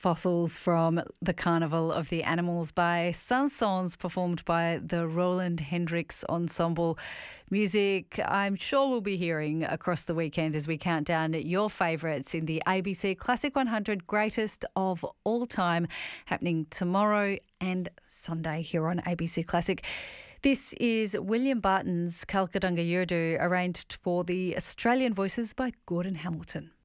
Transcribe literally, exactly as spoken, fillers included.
Fossils from the Carnival of the Animals by Chansons, performed by the Roland Hendricks Ensemble. Music I'm sure we'll be hearing across the weekend as we count down your favourites in the A B C Classic one hundred Greatest of All Time, happening tomorrow and Sunday here on A B C Classic. This is William Barton's Kalkadunga Yurdu, arranged for the Australian Voices by Gordon Hamilton.